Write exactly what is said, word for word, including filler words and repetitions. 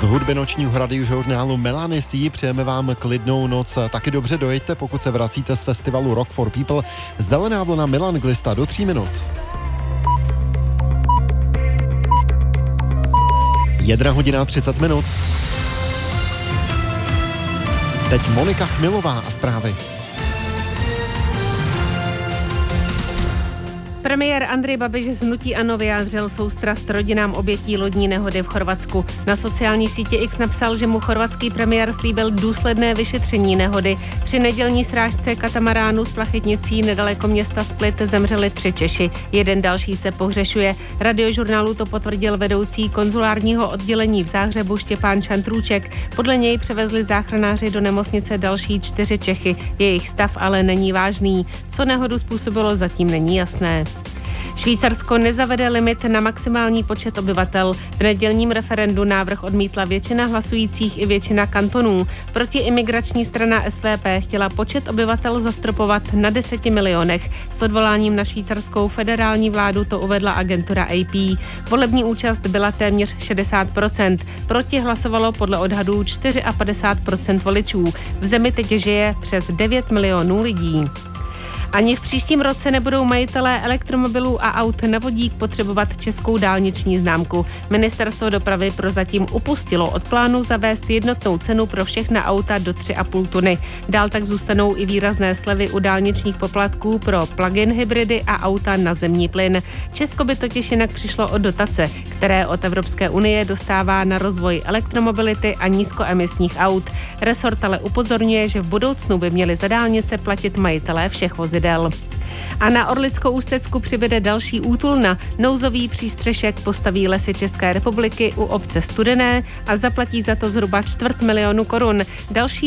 hudby nočního radiožurnálu Melanie C. Přejeme vám klidnou noc. Taky dobře dojeďte, pokud se vracíte z festivalu Rock for People. Zelená vlna Milan Glista do tří minut. Jedna hodina třicet minut. Teď Monika Chmilová a zprávy. Premiér Andrej Babiš z hnutí ANO vyjádřil soustrast rodinám obětí lodní nehody v Chorvatsku. Na sociální síti X napsal, že mu chorvatský premiér slíbil důsledné vyšetření nehody. Při nedělní srážce katamaránu s plachetnicí nedaleko města Split zemřeli tři Češi. Jeden další se pohřešuje. Radiožurnálu to potvrdil vedoucí konzulárního oddělení v Záhřebu Štěpán Šantrůček. Podle něj převezli záchranáři do nemocnice další čtyři Čechy. Jejich stav ale není vážný. Co nehodu způsobilo, zatím není jasné. Švýcarsko nezavede limit na maximální počet obyvatel. V nedělním referendu návrh odmítla většina hlasujících i většina kantonů. Protiimigrační strana S V P chtěla počet obyvatel zastropovat na deseti milionech. S odvoláním na švýcarskou federální vládu to uvedla agentura A P. Volební účast byla téměř šedesát procent. Proti hlasovalo podle odhadů padesát čtyři procent voličů. V zemi teď žije přes devět milionů lidí. Ani v příštím roce nebudou majitelé elektromobilů a aut na vodík potřebovat českou dálniční známku. Ministerstvo dopravy prozatím upustilo od plánu zavést jednotnou cenu pro všechna auta do tři a půl tuny. Dál tak zůstanou i výrazné slevy u dálničních poplatků pro plug-in hybridy a auta na zemní plyn. Česko by totiž jinak přišlo o dotace, které od Evropské unie dostává na rozvoj elektromobility a nízkoemisních aut. Resort ale upozorňuje, že v budoucnu by měli za dálnice platit majitelé všech vozidel. A na Orlicko-Ústecku přibude další útulna. Nouzový přístřešek postaví Lesy České republiky u obce Studené a zaplatí za to zhruba čtvrt milionu korun. Další